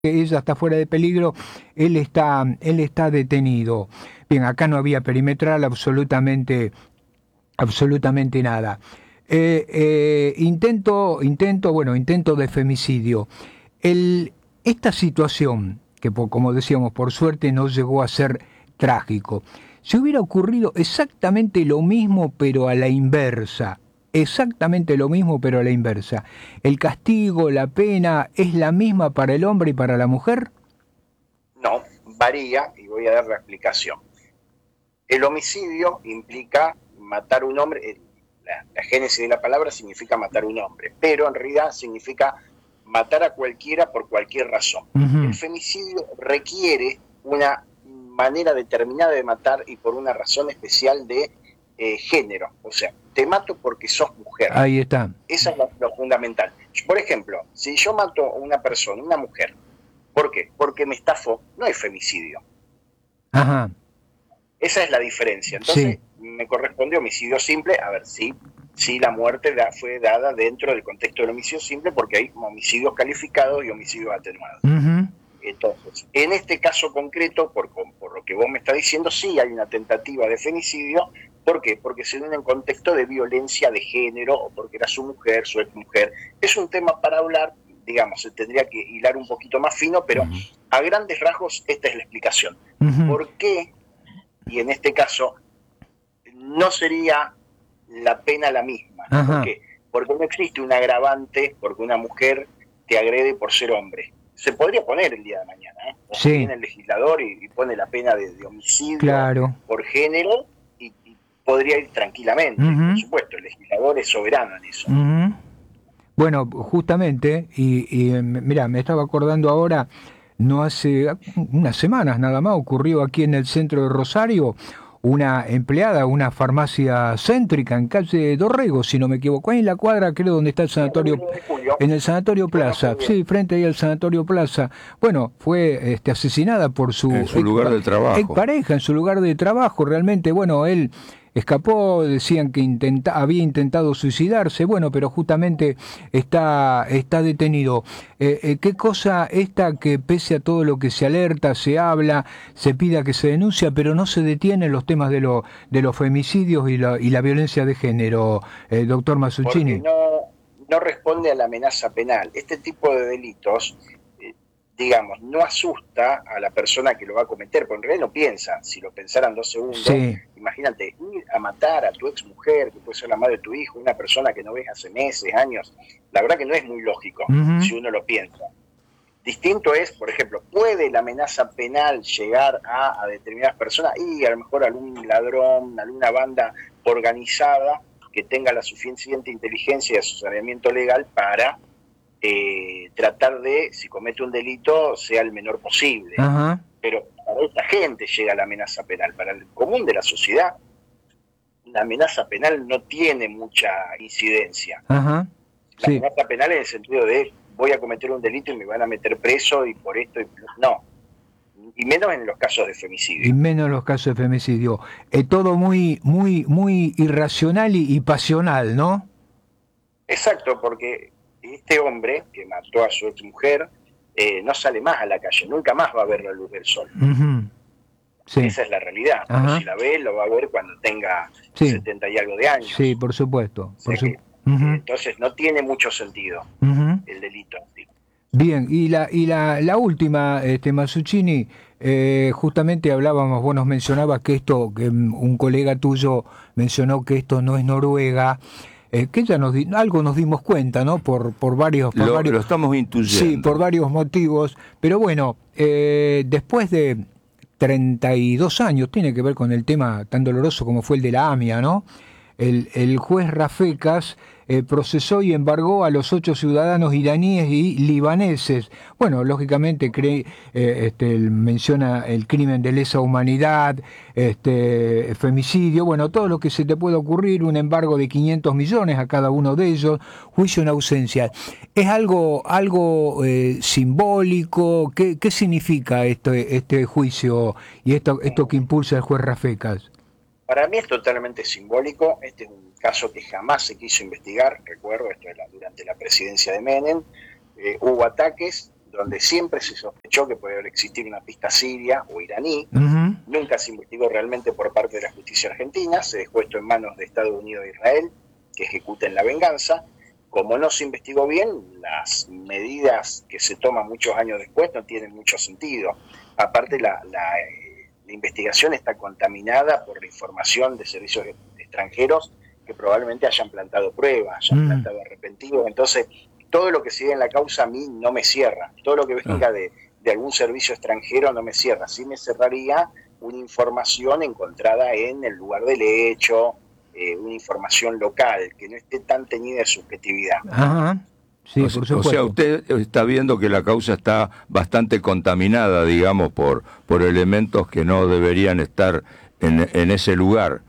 ella está fuera de peligro, él está detenido. Bien, acá no había perimetral, absolutamente nada. Intento de femicidio. Esta situación, que como decíamos, por suerte no llegó a ser trágico, si hubiera ocurrido exactamente lo mismo, pero a la inversa, exactamente lo mismo, pero a la inversa, ¿el castigo, la pena, es la misma para el hombre y para la mujer? No, varía y voy a dar la explicación. El homicidio implica matar a un hombre, la génesis de la palabra significa matar a un hombre, pero en realidad significa matar a cualquiera por cualquier razón. El femicidio requiere una manera determinada de matar y por una razón especial de género, o sea, te mato porque sos mujer. Ahí está. Eso es lo fundamental. Por ejemplo, si yo mato a una persona, una mujer, ¿por qué? Porque me estafó, no es femicidio. Ajá. Esa es la diferencia. Entonces, me corresponde homicidio simple. A ver, sí la muerte fue dada dentro del contexto del homicidio simple, porque hay homicidios calificados y homicidios atenuados. Entonces, en este caso concreto, por lo que vos me estás diciendo, sí hay una tentativa de femicidio. ¿Por qué? Porque se dio en un contexto de violencia de género, o porque era su mujer, su exmujer. Es un tema para hablar, digamos, se tendría que hilar un poquito más fino, pero a grandes rasgos esta es la explicación. ¿Por qué? Y en este caso no sería la pena la misma. ¿Por qué? Porque no existe un agravante porque una mujer te agrede por ser hombre. Se podría poner el día de mañana, o si viene el legislador y pone la pena de homicidio por género y podría ir tranquilamente. Por supuesto, el legislador es soberano en eso. Bueno, justamente, y mira, me estaba acordando ahora, no hace unas semanas nada más, ocurrió aquí en el centro de Rosario, una empleada, una farmacia céntrica en calle Dorrego, si no me equivoco, ahí en la cuadra, creo, donde está el sanatorio, en el Sanatorio Plaza, sí, frente ahí al Sanatorio Plaza. Bueno, fue asesinada por su lugar de trabajo. Expareja, en su lugar de trabajo, realmente, bueno, él escapó, decían que había intentado suicidarse, bueno, pero justamente está detenido. ¿Qué cosa esta que pese a todo lo que se alerta, se habla, se pida que se denuncia, pero no se detienen los temas de los femicidios y la violencia de género, doctor Mazzuccini? Porque no responde a la amenaza penal. Este tipo de delitos, digamos, no asusta a la persona que lo va a cometer, porque en realidad no piensa. Si lo pensaran 2 segundos, imagínate, ir a matar a tu ex mujer, que puede ser la madre de tu hijo, una persona que no ves hace meses, años, la verdad que no es muy lógico, si uno lo piensa. Distinto es, por ejemplo, ¿puede la amenaza penal llegar a determinadas personas? Y a lo mejor algún ladrón, alguna banda organizada que tenga la suficiente inteligencia y asesoramiento legal para tratar de, si comete un delito, sea el menor posible. Pero para esta gente llega la amenaza penal. Para el común de la sociedad, la amenaza penal no tiene mucha incidencia. La amenaza penal en el sentido de voy a cometer un delito y me van a meter preso y por esto, no. Y menos en los casos de femicidio. Y menos en los casos de femicidio. Todo muy irracional y pasional, ¿no? Exacto, porque este hombre que mató a su exmujer no sale más a la calle, nunca más va a ver la luz del sol. Esa es la realidad. Si la ve, lo va a ver cuando tenga 70 y algo de años. Sí, por supuesto. Entonces no tiene mucho sentido el delito. Bien, y la última, Mazzuccini, justamente hablábamos, vos nos mencionabas que un colega tuyo mencionó que esto no es Noruega, que ya algo nos dimos cuenta, ¿no? Por varios... Lo estamos intuyendo. Sí, por varios motivos, pero bueno, después de 32 años, tiene que ver con el tema tan doloroso como fue el de la AMIA, ¿no? El juez Rafecas procesó y embargó a los 8 ciudadanos iraníes y libaneses. Bueno, lógicamente menciona el crimen de lesa humanidad, femicidio, bueno, todo lo que se te puede ocurrir, un embargo de 500 millones a cada uno de ellos, juicio en ausencia. ¿Es algo simbólico? ¿Qué significa este juicio y esto que impulsa el juez Rafecas? Para mí es totalmente simbólico. Este es un caso que jamás se quiso investigar. Recuerdo, esto era durante la presidencia de Menem. Hubo ataques donde siempre se sospechó que podía existir una pista siria o iraní. Nunca se investigó realmente por parte de la justicia argentina, se dejó esto en manos de Estados Unidos e Israel, que ejecuten la venganza. Como no se investigó bien, las medidas que se toman muchos años después no tienen mucho sentido. Aparte, la investigación está contaminada por la información de servicios extranjeros que probablemente hayan plantado pruebas, hayan plantado arrepentidos. Entonces, todo lo que sigue en la causa a mí no me cierra. Todo lo que venga de algún servicio extranjero no me cierra. Sí me cerraría una información encontrada en el lugar del hecho, una información local, que no esté tan teñida de subjetividad. Ajá. Sí, por supuesto. O sea, usted está viendo que la causa está bastante contaminada, digamos, por elementos que no deberían estar en ese lugar.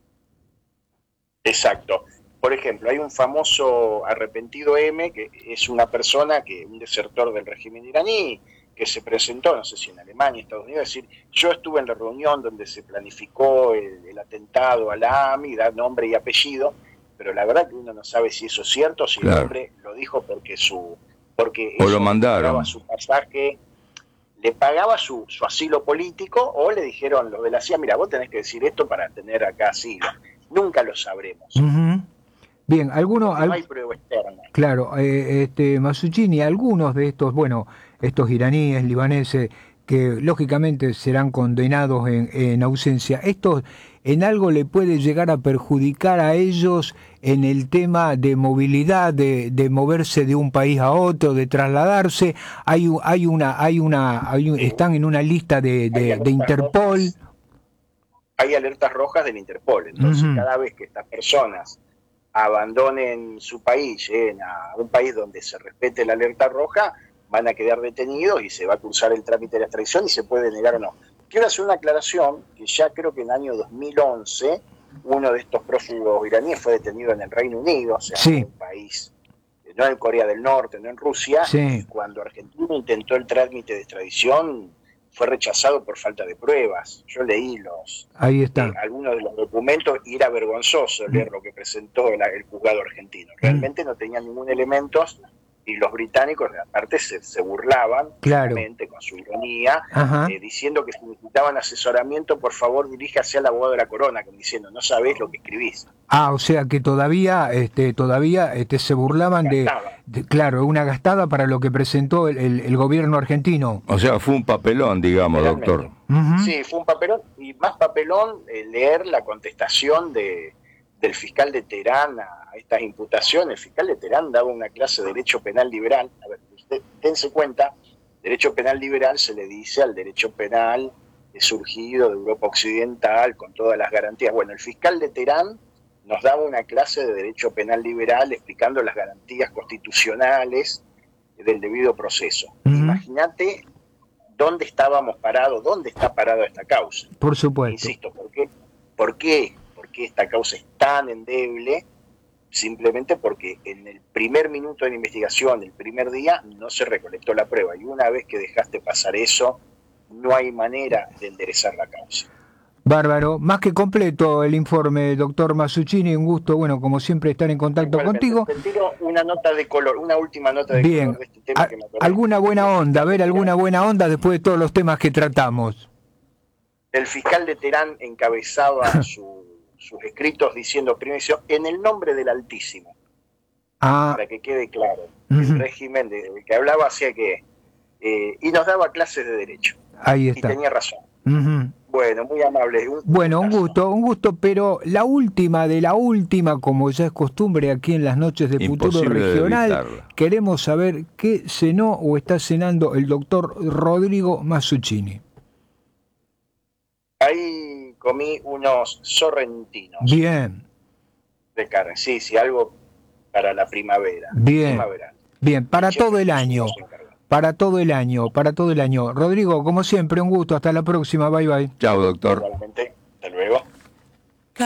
Exacto. Por ejemplo, hay un famoso arrepentido M, que es una persona, un desertor del régimen iraní, que se presentó, no sé si en Alemania, Estados Unidos, es decir, yo estuve en la reunión donde se planificó el atentado a la AMI, da nombre y apellido, pero la verdad que uno no sabe si eso es cierto, si el hombre lo dijo porque o lo mandaron, pagaba su pasaje, le pagaba su asilo político, o le dijeron los de la CIA, mira, vos tenés que decir esto para tener acá asilo. Nunca lo sabremos. Bien, no hay prueba externa. Claro, Mazzuccini, algunos de estos, estos iraníes, libaneses, que lógicamente serán condenados en ausencia, ¿estos en algo le puede llegar a perjudicar a ellos en el tema de movilidad, de moverse de un país a otro, de trasladarse? Están en una lista de Interpol. Hay alertas rojas del Interpol, entonces cada vez que estas personas abandonen su país, lleguen a un país donde se respete la alerta roja, van a quedar detenidos y se va a cursar el trámite de la extradición y se puede negar o no. Quiero hacer una aclaración, que ya creo que en el año 2011 uno de estos prófugos iraníes fue detenido en el Reino Unido, o sea, en un país, no en Corea del Norte, no en Rusia, y cuando Argentina intentó el trámite de extradición fue rechazado por falta de pruebas. Yo leí algunos de los documentos y era vergonzoso leer lo que presentó el juzgado argentino. Realmente no tenía ningún elemento, y los británicos aparte se burlaban, claramente, con su ironía, diciendo que si necesitaban asesoramiento, por favor diríjase al abogado de la corona, como diciendo, no sabés lo que escribís. O sea que todavía se burlaban de claro, una gastada para lo que presentó el gobierno argentino. O sea, fue un papelón, digamos, doctor. Sí, fue un papelón, y más papelón leer la contestación del fiscal de Teherán a estas imputaciones. El fiscal de Teherán daba una clase de derecho penal liberal. A ver, usted dense cuenta, derecho penal liberal se le dice al derecho penal surgido de Europa Occidental con todas las garantías. Bueno, el fiscal de Teherán nos daba una clase de derecho penal liberal explicando las garantías constitucionales del debido proceso. Imagínate dónde estábamos parados, dónde está parada esta causa. Por supuesto. Insisto, ¿por qué esta causa es tan endeble? Simplemente porque en el primer minuto de la investigación, el primer día, no se recolectó la prueba. Y una vez que dejaste pasar eso, no hay manera de enderezar la causa. Bárbaro, más que completo el informe, doctor Mazzuccini, un gusto, como siempre, estar en contacto contigo. Te tiro una nota de color, una última nota de color de este tema que me acordé. Alguna buena onda, alguna buena onda después de todos los temas que tratamos. El fiscal de Teherán encabezaba sus escritos diciendo, primero, en el nombre del Altísimo, para que quede claro, el régimen del que hablaba hacía que, y nos daba clases de derecho. Ahí está. Y tenía razón. Bueno, muy amable. Un gusto, pero la última de la última, como ya es costumbre aquí en las noches de Futuro Regional, queremos saber qué cenó o está cenando el doctor Rodrigo Mazzuccini. Ahí comí unos sorrentinos. Bien. De carne, sí, algo para la primavera. Bien, para todo el año. Para todo el año. Rodrigo, como siempre, un gusto. Hasta la próxima. Bye, bye. Chao, doctor. Igualmente.